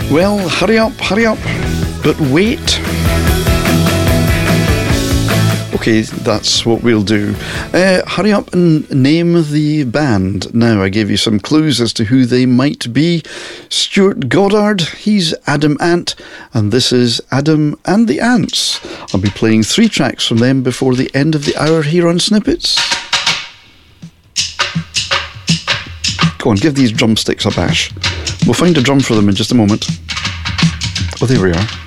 Well, hurry up, but wait. Okay, that's what we'll do. Hurry up and name the band. Now, I gave you some clues as to who they might be. Stuart Goddard, he's Adam Ant, and this is Adam and the Ants. I'll be playing 3 tracks from them before the end of the hour here on Snippets. Go on, give these drumsticks a bash. We'll find a drum for them in just a moment. Oh, there we are.